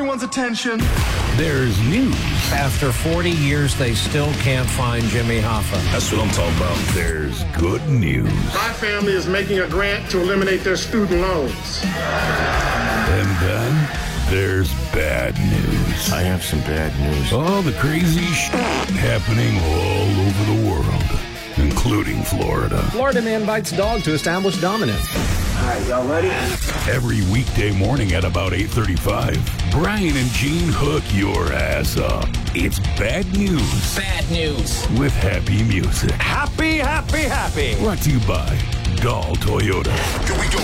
everyone's attention. There's news. After 40 years, they still can't find Jimmy Hoffa. That's what I'm talking about. There's good news. My family is making a grant to eliminate their student loans. And then there's bad news. I have some bad news. All the crazy happening all over the world, including Florida. Florida man bites dog to establish dominance. All right, y'all ready? Every weekday morning at about 8:35, Brian and Gene hook your ass up. It's bad news. Bad news. With happy music. Happy, happy, happy. Brought to you by Dahl Toyota. Here we go.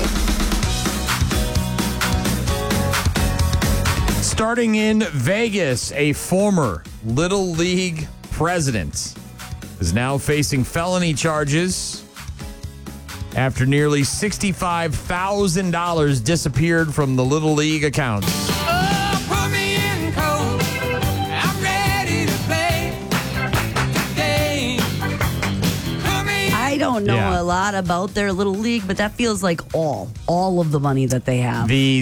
Starting in Vegas, a former Little League president is now facing felony charges after nearly $65,000 disappeared from the Little League accounts. Oh, put me in cold. I'm ready to play today. I don't know a lot about their Little League, but that feels like all of the money that they have. The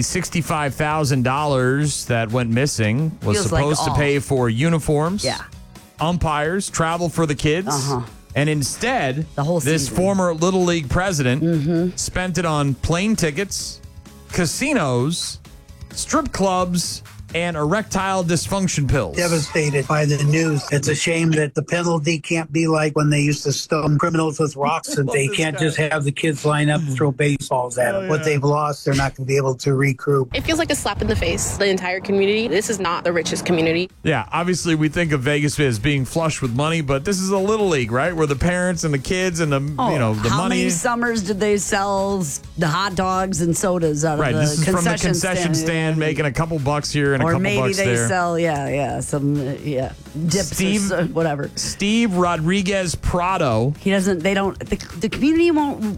$65,000 that went missing was Feels supposed like to pay for uniforms, Yeah. umpires, travel for the kids. And instead, The whole this season. former Little League president spent it on plane tickets, casinos, strip clubs, and erectile dysfunction pills. Devastated by the news. It's a shame that the penalty can't be like when they used to stone criminals with rocks, and they can't just have the kids line up and throw baseballs at them. What they've lost, they're not going to be able to recoup. It feels like a slap in the face. The entire community. This is not the richest community. Yeah, obviously we think of Vegas as being flush with money, but this is a Little League, right? Where the parents and the kids and the the how money. many summers did they sell the hot dogs and sodas out of the This is from the concession concession stand, making a couple bucks here and a or couple maybe bucks they there. sell, some dips Steve- or whatever. Steve Rodriguez Prado, The community won't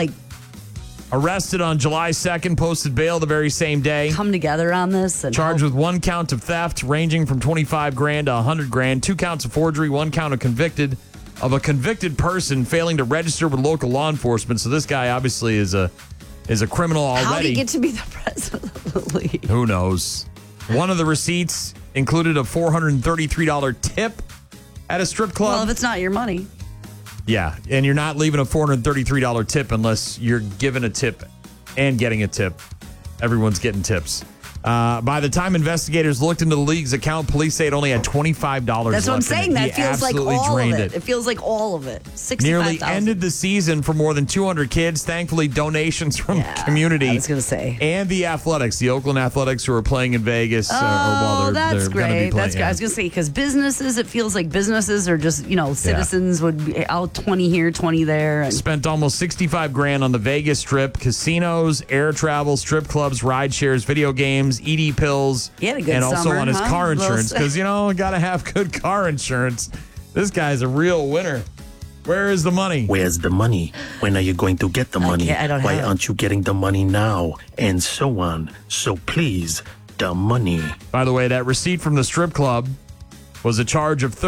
arrested on July 2nd, posted bail the very same day. come together on this and Charged with 1 count of theft, ranging from $25,000 to $100,000, 2 counts of forgery, 1 count of a convicted person failing to register with local law enforcement. So this guy obviously is a criminal already. How did he get to be the president of the league? Who knows? One of the receipts included a $433 tip at a strip club. Well, if it's not your money. Yeah, and you're not leaving a $433 tip unless you're giving a tip and getting a tip. Everyone's getting tips. By the time investigators looked into the league's account, police say it only had $25 That's what I'm left in saying. it. That He feels like absolutely all of drained it. It feels like all of it. Nearly 65,000. ended the season for more than 200 kids. Thankfully, donations from the community. I was going to say. And the Athletics, the Oakland Athletics, who are playing in Vegas. Oh, they're that's gonna be great. playing, That's great. I was going to say, because businesses, it feels like businesses are just, citizens would be out 20 here, 20 there. And Spent almost $65,000 on the Vegas Strip, casinos, air travel, strip clubs, ride shares, video games, ED pills, He had a good and also summer, on his huh? car insurance Little- because got to have good car insurance. This guy's a real winner. Where is the money? Where's the money? When are you going to get the money? I don't Why have it. aren't you getting the money now? And so on. So please, the money. By the way, that receipt from the strip club was a charge of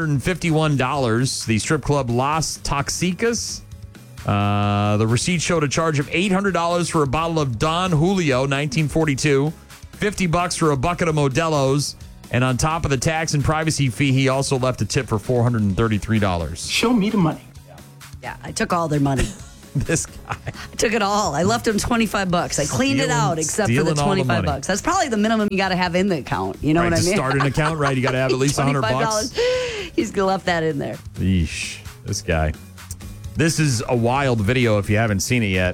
$1,351. The strip club Las Toxicas. The receipt showed a charge of $800 for a bottle of Don Julio, 1942, $50 for a bucket of Modelo's, and on top of the tax and privacy fee, he also left a tip for $433. Show me the money. Yeah, I took all their money. This guy. I took it all. I left them $25. I cleaned it out except for the stealing all the money. $25. That's probably the minimum you got to have in the account. You know Right, what I to mean? start an account, right? You got to have at least $100. $25. He's left that in there. Yeesh, this guy. This is a wild video if you haven't seen it yet.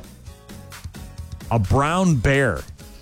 A brown bear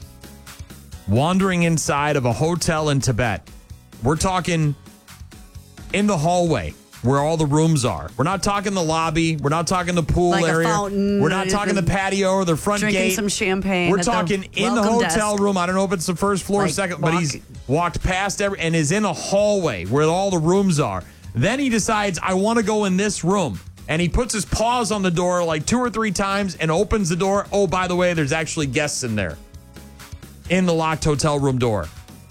wandering inside of a hotel in Tibet. We're talking in the hallway where all the rooms are. We're not talking the lobby. We're not talking the pool Like a area. fountain, We're not talking the patio or the front drinking gate. some champagne We're at the talking in the welcome hotel desk. room. I don't know if it's the first floor or Like, second, but he's walked past and is in a hallway where all the rooms are. Then he decides, I want to go in this room. And he puts his paws on the door like 2 or 3 times and opens the door. Oh, by the way, there's actually guests in there. In the locked hotel room door.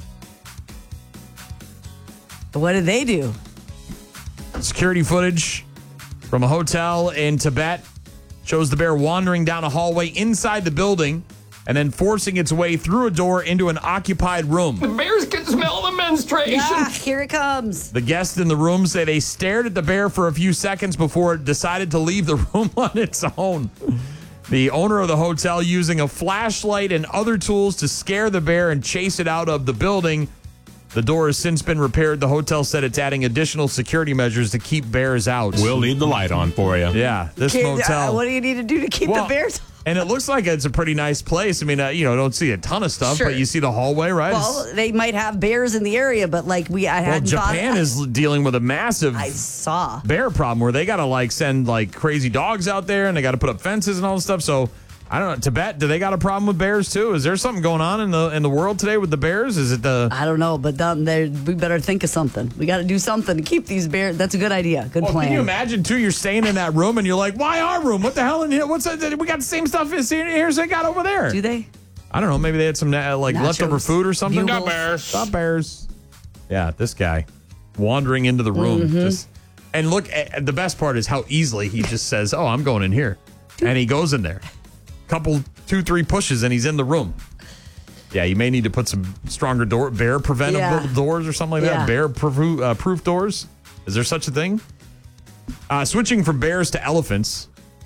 What did they do? Security footage from a hotel in Tibet shows the bear wandering down a hallway inside the building. and then forcing its way through a door into an occupied room. The bears can smell the menstruation. Yeah, here it comes. The guests in the room say they stared at the bear for a few seconds before it decided to leave the room on its own. The owner of the hotel, using a flashlight and other tools to scare the bear and chase it out of the building. The door has since been repaired. The hotel said it's adding additional security measures to keep bears out. We'll leave the light on for you. Yeah, this motel. What do you need to do to keep the bears? And it looks like it's a pretty nice place. I mean, don't see a ton of stuff, Sure. but you see the hallway, right? Well, they might have bears in the area, but I hadn't thought. Japan is dealing with a massive bear problem where they got to send crazy dogs out there and they got to put up fences and all this stuff. So I don't know. Tibet, do they got a problem with bears too? Is there something going on in the world today with the bears? Is it I don't know, but we better think of something. We got to do something to keep these bears. That's a good idea. Good plan. Can you imagine too? You're staying in that room and you're like, "Why our room? What the hell in here? What's that? We got the same stuff as here as they got over there." Do they? I don't know. Maybe they had some leftover food or something. Got bears. Stop bears. Yeah, this guy wandering into the room. Mm-hmm. And look, the best part is how easily he just says, "Oh, I'm going in here," and he goes in there. Couple 2-3 pushes and he's in the room. Yeah, you may need to put some stronger bear preventable doors or something like that. Bear proof doors. Is there such a thing? Switching from bears to elephants.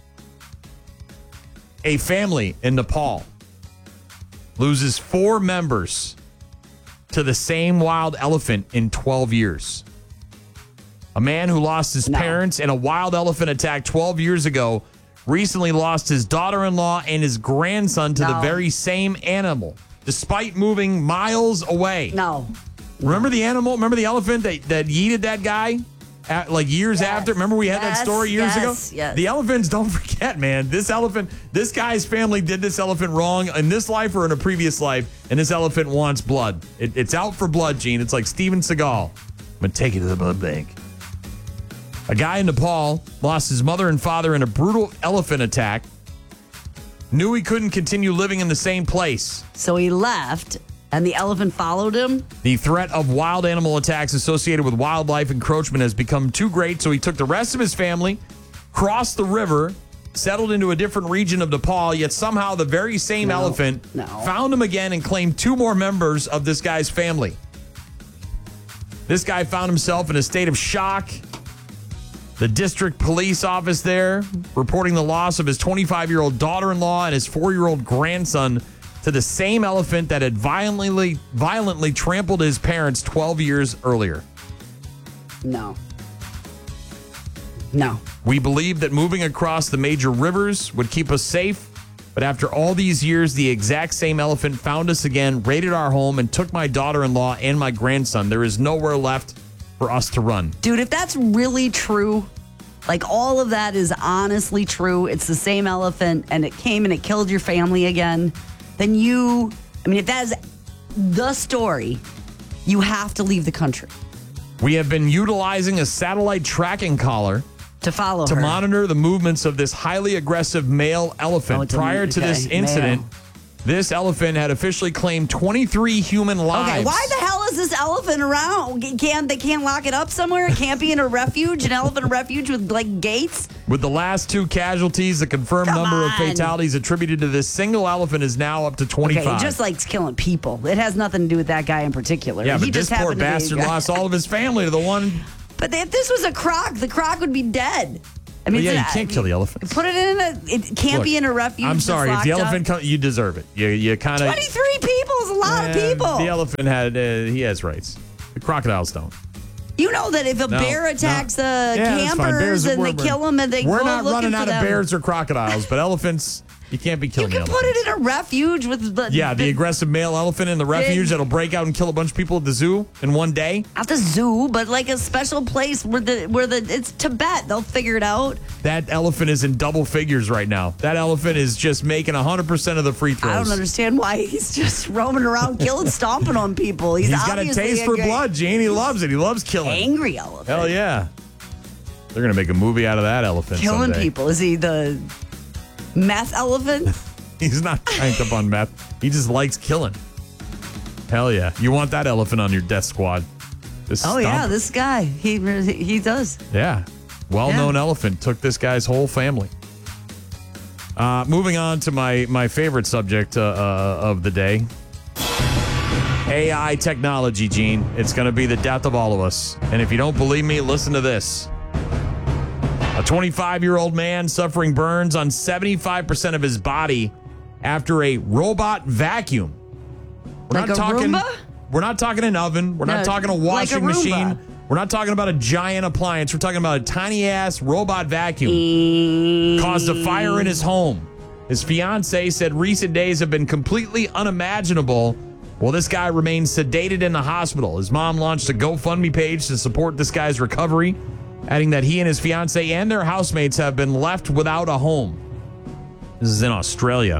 A family in Nepal loses 4 members to the same wild elephant in 12 years. A man who lost his parents in a wild elephant attack 12 years ago recently lost his daughter-in-law and his grandson to the very same animal, despite moving miles away. Remember the animal? Remember the elephant that yeeted that guy years after? Remember we had that story years ago? Yes. The elephants, don't forget, man. This guy's family did this elephant wrong in this life or in a previous life, and this elephant wants blood. It's out for blood, Gene. It's like Steven Seagal. I'm going to take you to the blood bank. A guy in Nepal lost his mother and father in a brutal elephant attack. Knew he couldn't continue living in the same place. So he left, and the elephant followed him? The threat of wild animal attacks associated with wildlife encroachment has become too great, so he took the rest of his family, crossed the river, settled into a different region of Nepal, yet somehow the very same elephant found him again and claimed 2 more members of this guy's family. This guy found himself in a state of shock. The district police office there reporting the loss of his 25-year-old daughter-in-law and his 4-year-old grandson to the same elephant that had violently trampled his parents 12 years earlier. No. We believed that moving across the major rivers would keep us safe, but after all these years, the exact same elephant found us again, raided our home, and took my daughter-in-law and my grandson. There is nowhere left for us to run. Dude, if that's really true, all of that is honestly true, it's the same elephant and it came and it killed your family again, then if that is the story, you have to leave the country. We have been utilizing a satellite tracking collar to follow to her. monitor the movements of this highly aggressive male elephant. Prior to this incident, this elephant had officially claimed 23 human lives. Okay, why the hell is this elephant around? They can't lock it up somewhere? It can't be in a refuge? An elephant refuge with gates? With the last 2 casualties, the confirmed number of fatalities attributed to this single elephant is now up to 25. Okay, he just likes killing people. It has nothing to do with that guy in particular. Yeah, he but just this poor happened to be a bastard guy. lost all of his family to the one. But if this was a croc, the croc would be dead. I mean, you can't kill the elephant. Put it it can't be in a refuge. I'm sorry, if the that's locked elephant up. you deserve it. You kind of 23 people is a lot of people. The elephant he has rights. The crocodiles don't. You know that if a bear attacks the campers and they kill them and they we're go not looking running for out them. of bears or crocodiles, but elephants. You can't be killing You can the put elephant. it in a refuge with the aggressive male elephant in the refuge that'll break out and kill a bunch of people at the zoo in one day. Not the zoo, but a special place where it's Tibet. They'll figure it out. That elephant is in double figures right now. That elephant is just making 100% of the free throws. I don't understand why he's just roaming around killing, stomping on people. He's got a taste for blood, Gene. He loves it. He loves killing. Angry elephant. Hell yeah. They're going to make a movie out of that elephant Killing someday. people. Is he the meth elephant? He's not cranked up on meth. He just likes killing. Hell yeah. You want that elephant on your death squad. Yeah, this guy. He does. Yeah. Well-known elephant took this guy's whole family. Moving on to my favorite subject of the day. AI technology, Gene. It's going to be the death of all of us. And if you don't believe me, listen to this. A 25-year-old man suffering burns on 75% of his body after a robot vacuum. Like a Roomba? We're not talking an oven. We're not talking a washing like a Roomba. machine. We're not talking about a giant appliance. We're talking about a tiny-ass robot vacuum. Caused a fire in his home. His fiancée said recent days have been completely unimaginable. Well, this guy remains sedated in the hospital. His mom launched a GoFundMe page to support this guy's recovery, adding that he and his fiancée and their housemates have been left without a home. This is in Australia.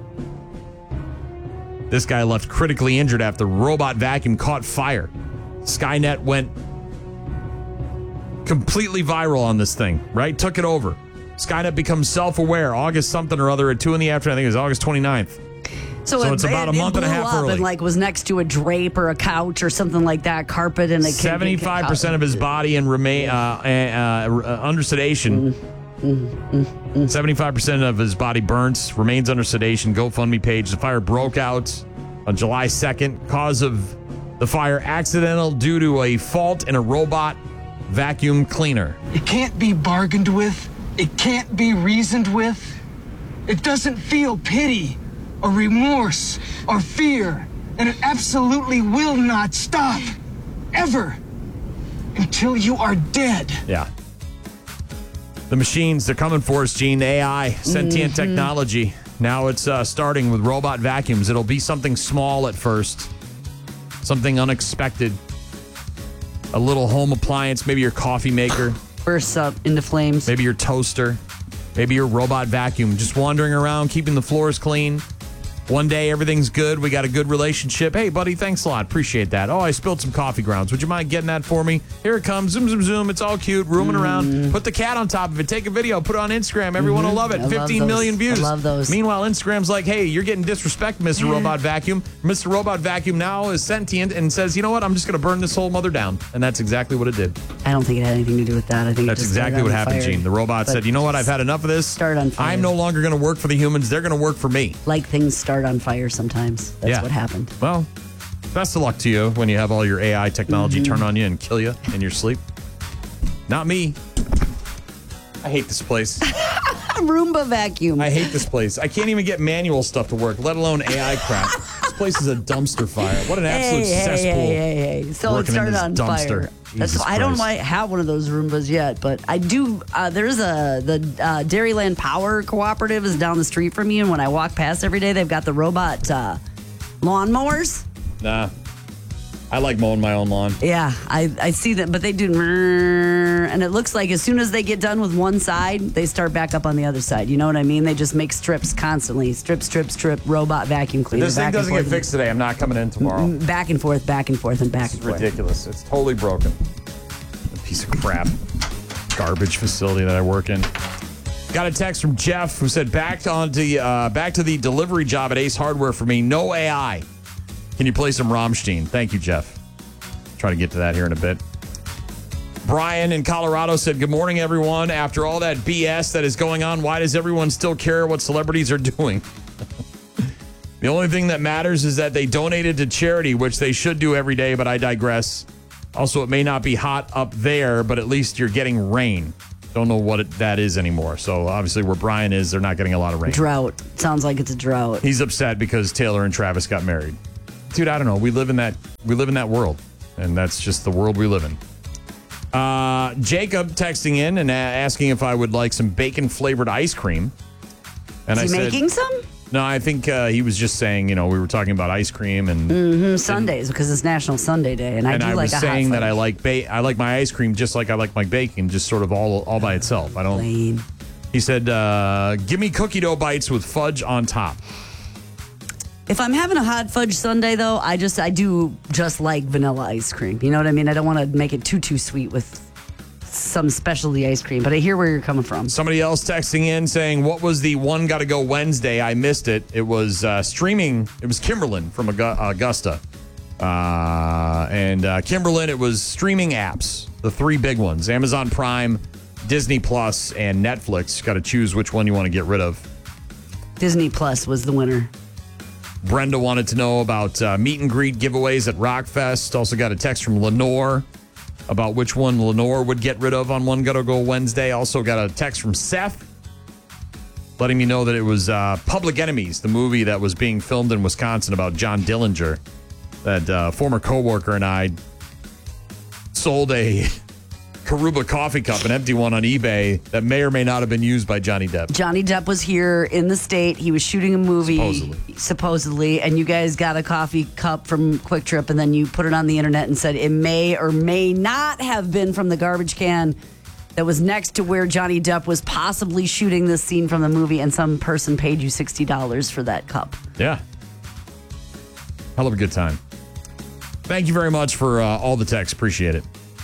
This guy left critically injured after the robot vacuum caught fire. Skynet went completely viral on this thing, right? Took it over. Skynet becomes self-aware August something or other at 2 in the afternoon. I think it was August 29th. So it's about a month and a half early. And like was next to a drape or a couch or something like that, carpet, and 75% of his body and remain under sedation. 75% of his body burns, remains under sedation. GoFundMe page. The fire broke out on July 2nd. Cause of the fire accidental due to a fault in a robot vacuum cleaner. It can't be bargained with. It can't be reasoned with. It doesn't feel pity or remorse or fear, and it absolutely will not stop, ever, until you are dead. Yeah. The machines, they're coming for us, Gene. AI, sentient technology. Now it's starting with robot vacuums. It'll be something small at first, something unexpected. A little home appliance, maybe your coffee maker. Bursts up into flames. Maybe your toaster. Maybe your robot vacuum. Just wandering around, keeping the floors clean. One day, everything's good. We got a good relationship. Hey, buddy, thanks a lot. Appreciate that. Oh, I spilled some coffee grounds. Would you mind getting that for me? Here it comes. Zoom, zoom, zoom. It's all cute. Rooming around. Put the cat on top of it. Take a video. Put it on Instagram. Everyone will love it. 15 million views. I love those. Meanwhile, Instagram's like, hey, you're getting disrespect, Mr. Robot Vacuum. Mr. Robot Vacuum now is sentient and says, you know what? I'm just going to burn this whole mother down. And that's exactly what it did. I don't think it had anything to do with that. I think that's exactly what happened, Gene. The robot said, you know what? I've had enough of this. Start on fire. I'm no longer going to work for the humans. They're going to work for me. Like things start on fire sometimes. That's what happened. Well, best of luck to you when you have all your AI technology turn on you and kill you in your sleep. Not me. I hate this place. Roomba vacuum. I hate this place. I can't even get manual stuff to work, let alone AI crap. This place is a dumpster fire. What an absolute cesspool. Hey. So it started on fire. Jesus I don't Christ. have one of those Roombas yet, but I do. There's the Dairyland Power Cooperative is down the street from me, and when I walk past every day, they've got the robot lawnmowers. Nah. I like mowing my own lawn. Yeah, I see them, but they do, and it looks like as soon as they get done with one side, they start back up on the other side. You know what I mean? They just make strips constantly. Strip, robot vacuum cleaner. If this thing doesn't get fixed today, I'm not coming in tomorrow. Back and forth, and back and forth. It's ridiculous. It's totally broken. A piece of crap. Garbage facility that I work in. Got a text from Jeff who said, back to the delivery job at Ace Hardware for me. No AI. Can you play some Rammstein? Thank you, Jeff. Try to get to that here in a bit. Brian in Colorado said, good morning, everyone. After all that BS that is going on, why does everyone still care what celebrities are doing? The only thing that matters is that they donated to charity, which they should do every day, but I digress. Also, it may not be hot up there, but at least you're getting rain. Don't know what that is anymore. So obviously where Brian is, they're not getting a lot of rain. Drought. Sounds like it's a drought. He's upset because Taylor and Travis got married. Dude, I don't know. We live in that world, and that's just the world we live in. Jacob texting in and asking if I would like some bacon flavored ice cream. And is he making some? No, I think he was just saying, we were talking about ice cream and Sundays because it's National Sunday Day, and I was saying that I like my ice cream just like I like my bacon, just sort of all by itself. I don't. Plain. He said, "Give me cookie dough bites with fudge on top." If I'm having a hot fudge sundae, though, I do just like vanilla ice cream. You know what I mean? I don't want to make it too sweet with some specialty ice cream, but I hear where you're coming from. Somebody else texting in saying, what was the one gotta go Wednesday? I missed it. It was streaming. It was Kimberlin from Augusta. And Kimberlin, it was streaming apps. The three big ones, Amazon Prime, Disney Plus, and Netflix. Got to choose which one you want to get rid of. Disney Plus was the winner. Brenda wanted to know about meet and greet giveaways at Rockfest. Also got a text from Lenore about which one Lenore would get rid of on One Gotta Go Wednesday. Also got a text from Seth letting me know that it was Public Enemies, the movie that was being filmed in Wisconsin about John Dillinger. That former coworker and I sold a Karuba coffee cup, an empty one on eBay that may or may not have been used by Johnny Depp. Johnny Depp was here in the state. He was shooting a movie, supposedly, and you guys got a coffee cup from Quick Trip, and then you put it on the internet and said it may or may not have been from the garbage can that was next to where Johnny Depp was possibly shooting this scene from the movie, and some person paid you $60 for that cup. Yeah. Hell of a good time. Thank you very much for all the texts. Appreciate it.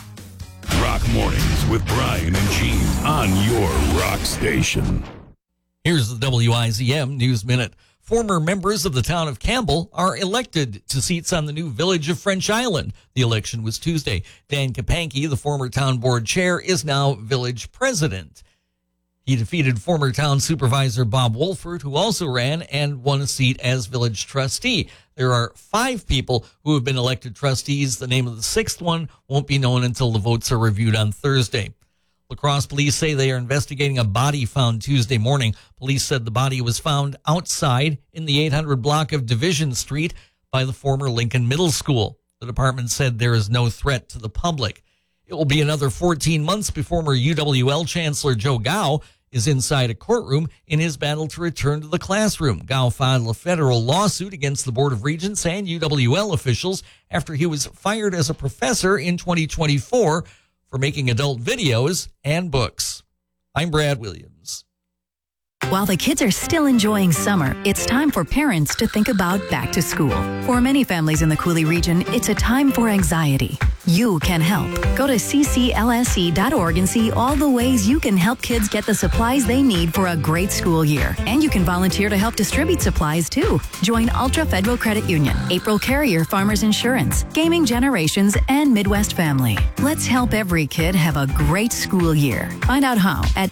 Rock Mornings with Brian and Gene on your rock station. Here's the WIZM News Minute. Former members of the town of Campbell are elected to seats on the new village of French Island. The election was Tuesday. Dan Kapanke, the former town board chair, is now village president. He defeated former town supervisor Bob Wolford, who also ran and won a seat as village trustee. There are 5 people who have been elected trustees. The name of the 6th one won't be known until the votes are reviewed on Thursday. La Crosse police say they are investigating a body found Tuesday morning. Police said the body was found outside in the 800 block of Division Street by the former Lincoln Middle School. The department said there is no threat to the public. It will be another 14 months before former UWL Chancellor Joe Gao is inside a courtroom in his battle to return to the classroom. Gao filed a federal lawsuit against the Board of Regents and UWL officials after he was fired as a professor in 2024 for making adult videos and books. I'm Brad Williams. While the kids are still enjoying summer, it's time for parents to think about back to school. For many families in the Coulee region, it's a time for anxiety. You can help. Go to cclse.org and see all the ways you can help kids get the supplies they need for a great school year. And you can volunteer to help distribute supplies, too. Join Ultra Federal Credit Union, April Carrier Farmers Insurance, Gaming Generations, and Midwest Family. Let's help every kid have a great school year. Find out how at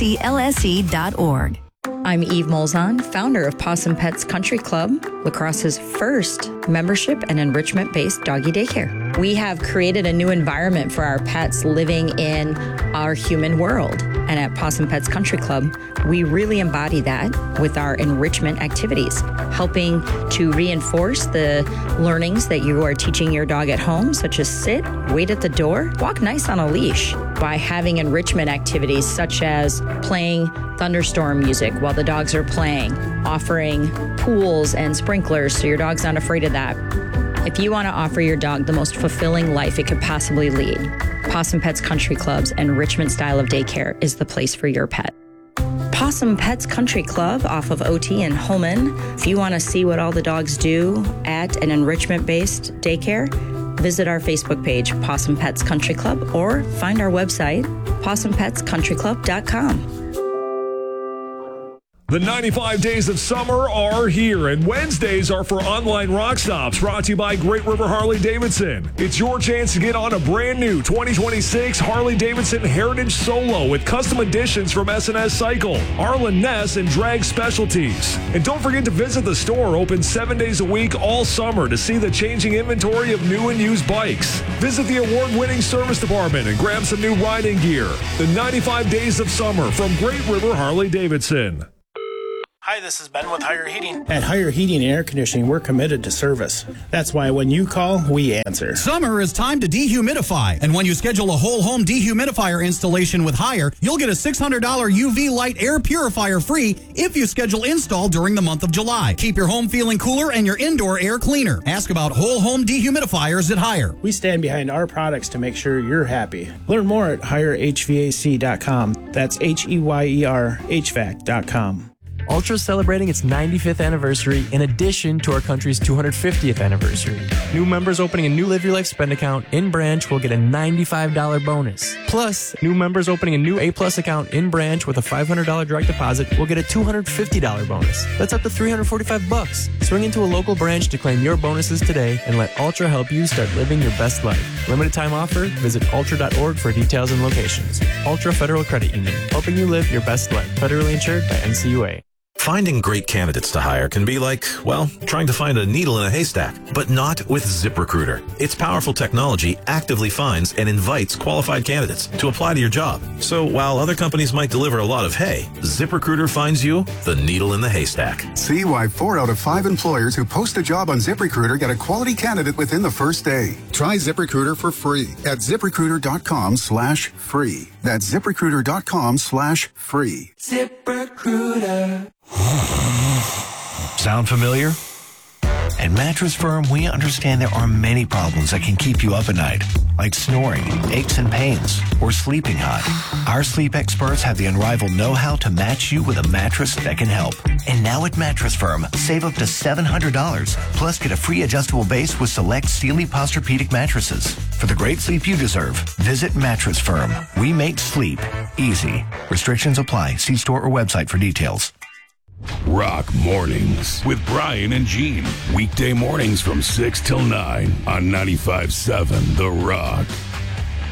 cclse.org. I'm Eve Molzon, founder of Possum Pets Country Club, La Crosse's first membership and enrichment-based doggy daycare. We have created a new environment for our pets living in our human world. And at Possum Pets Country Club, we really embody that with our enrichment activities, helping to reinforce the learnings that you are teaching your dog at home, such as sit, wait at the door, walk nice on a leash, by having enrichment activities such as playing thunderstorm music while the dogs are playing, offering pools and sprinklers so your dog's not afraid of that. If you want to offer your dog the most fulfilling life it could possibly lead, Possum Pets Country Club's enrichment style of daycare is the place for your pet. Possum Pets Country Club off of OT in Holman. If you want to see what all the dogs do at an enrichment-based daycare, visit our Facebook page, Possum Pets Country Club, or find our website, possumpetscountryclub.com. The 95 days of summer are here, and Wednesdays are for online rock stops, brought to you by Great River Harley-Davidson. It's your chance to get on a brand new 2026 Harley-Davidson Heritage Solo with custom additions from S&S Cycle, Arlen Ness, and Drag Specialties. And don't forget to visit the store, open 7 days a week all summer, to see the changing inventory of new and used bikes. Visit the award-winning service department and grab some new riding gear. The 95 days of summer from Great River Harley-Davidson. Hi, this is Ben with Higher Heating. At Higher Heating and Air Conditioning, we're committed to service. That's why when you call, we answer. Summer is time to dehumidify. And when you schedule a whole home dehumidifier installation with Higher, you'll get a $600 UV light air purifier free if you schedule install during the month of July. Keep your home feeling cooler and your indoor air cleaner. Ask about whole home dehumidifiers at Higher. We stand behind our products to make sure you're happy. Learn more at HireHVAC.com. That's HEYER HVAC.com. Ultra is celebrating its 95th anniversary in addition to our country's 250th anniversary. New members opening a new Live Your Life spend account in branch will get a $95 bonus. Plus, new members opening a new A-Plus account in branch with a $500 direct deposit will get a $250 bonus. That's up to $345. Swing into a local branch to claim your bonuses today and let Ultra help you start living your best life. Limited time offer. Visit ultra.org for details and locations. Ultra Federal Credit Union, helping you live your best life. Federally insured by NCUA. Finding great candidates to hire can be like, well, trying to find a needle in a haystack, but not with ZipRecruiter. Its powerful technology actively finds and invites qualified candidates to apply to your job. So while other companies might deliver a lot of hay, ZipRecruiter finds you the needle in the haystack. See why 4 out of 5 employers who post a job on ZipRecruiter get a quality candidate within the first day. Try ZipRecruiter for free at ZipRecruiter.com/free. That's ZipRecruiter.com/free. ZipRecruiter. Sound familiar? At Mattress Firm, we understand there are many problems that can keep you up at night, like snoring, aches and pains, or sleeping hot. Our sleep experts have the unrivaled know-how to match you with a mattress that can help. And now at Mattress Firm, save up to $700, plus get a free adjustable base with select Sealy Posturepedic mattresses. For the great sleep you deserve, visit Mattress Firm. We make sleep easy. Restrictions apply. See store or website for details. Rock Mornings with Brian and Gene. Weekday mornings from 6 till 9 on 95.7 The Rock.